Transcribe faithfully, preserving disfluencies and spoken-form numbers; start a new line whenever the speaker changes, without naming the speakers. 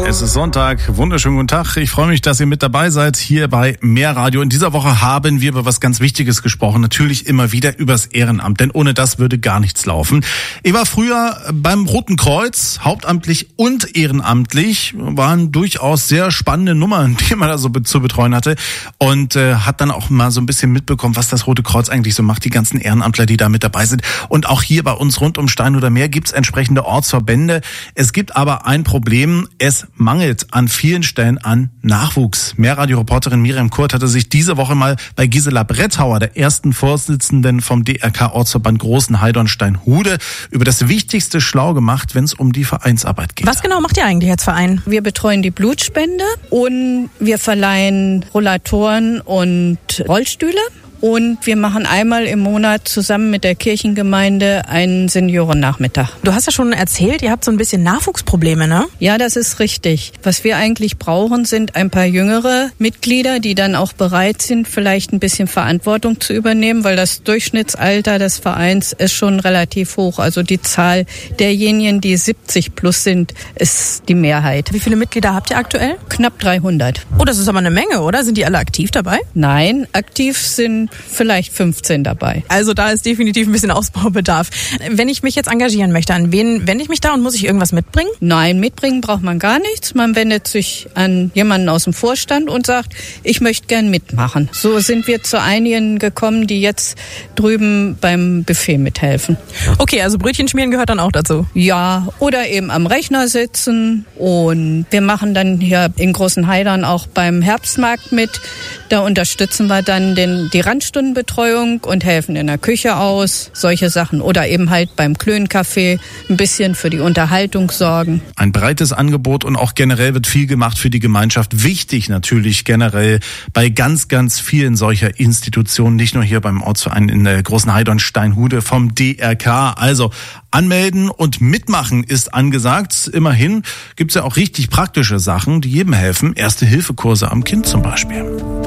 Es ist Sonntag, wunderschönen guten Tag. Ich freue mich, dass ihr mit dabei seid hier bei Mehr Radio. In dieser Woche haben wir über was ganz Wichtiges gesprochen, natürlich immer wieder übers Ehrenamt, denn ohne das würde gar nichts laufen. Ich war früher beim Roten Kreuz, hauptamtlich und ehrenamtlich, waren durchaus sehr spannende Nummern, die man da so zu betreuen hatte und äh, hat dann auch mal so ein bisschen mitbekommen, was das Rote Kreuz eigentlich so macht, die ganzen Ehrenamtler, die da mit dabei sind. Und auch hier bei uns rund um Steinhuder Meer gibt es entsprechende Ortsverbände. Es gibt aber ein Problem, es mangelt an vielen Stellen an Nachwuchs. Mehrradio-Reporterin Miriam Kurt hatte sich diese Woche mal bei Gisela Brettauer, der ersten Vorsitzenden vom D R K-Ortsverband Großen Heidorn-Steinhude, über das Wichtigste schlau gemacht, wenn es um die Vereinsarbeit geht.
Was genau macht ihr eigentlich als Verein?
Wir betreuen die Blutspende und wir verleihen Rollatoren und Rollstühle. Und wir machen einmal im Monat zusammen mit der Kirchengemeinde einen Seniorennachmittag.
Du hast ja schon erzählt, ihr habt so ein bisschen Nachwuchsprobleme, ne?
Ja, das ist richtig. Was wir eigentlich brauchen, sind ein paar jüngere Mitglieder, die dann auch bereit sind, vielleicht ein bisschen Verantwortung zu übernehmen, weil das Durchschnittsalter des Vereins ist schon relativ hoch. Also die Zahl derjenigen, die siebzig plus sind, ist die Mehrheit.
Wie viele Mitglieder habt ihr aktuell?
Knapp dreihundert.
Oh, das ist aber eine Menge, oder? Sind die alle aktiv dabei?
Nein, aktiv sind vielleicht fünfzehn dabei.
Also da ist definitiv ein bisschen Ausbaubedarf. Wenn ich mich jetzt engagieren möchte, an wen wende ich mich da und muss ich irgendwas mitbringen?
Nein, mitbringen braucht man gar nichts. Man wendet sich an jemanden aus dem Vorstand und sagt, ich möchte gern mitmachen. So sind wir zu einigen gekommen, die jetzt drüben beim Buffet mithelfen.
Okay, also Brötchen schmieren gehört dann auch dazu?
Ja, oder eben am Rechner sitzen. Und wir machen dann hier in Großen Heidern auch beim Herbstmarkt mit. Da unterstützen wir dann den, die Randstundenbetreuung und helfen in der Küche aus, solche Sachen. Oder eben halt beim Klöncafé ein bisschen für die Unterhaltung sorgen.
Ein breites Angebot und auch generell wird viel gemacht für die Gemeinschaft. Wichtig natürlich generell bei ganz, ganz vielen solcher Institutionen, nicht nur hier beim Ortsverein in der Großen Heidorn-Steinhude vom D R K. Also anmelden und mitmachen ist angesagt. Immerhin gibt's ja auch richtig praktische Sachen, die jedem helfen. Erste-Hilfe-Kurse am Kind zum Beispiel.